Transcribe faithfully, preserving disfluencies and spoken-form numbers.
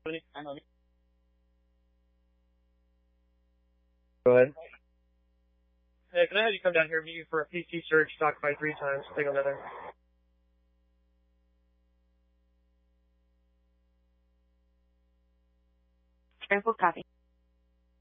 Go ahead. Hey, can I have you come down here, meet you for a P C search, talk by three times, thing on there. Transport copy.